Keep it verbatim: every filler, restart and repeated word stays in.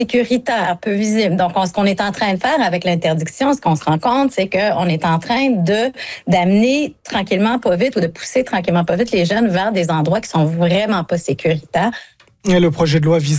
sécuritaire, peu visible. Donc, on, ce qu'on est en train de faire avec l'interdiction, ce qu'on se rend compte, c'est qu'on est en train de d'amener tranquillement pas vite ou de pousser tranquillement pas vite les jeunes vers des endroits qui sont vraiment pas sécuritaires. Et le projet de loi vise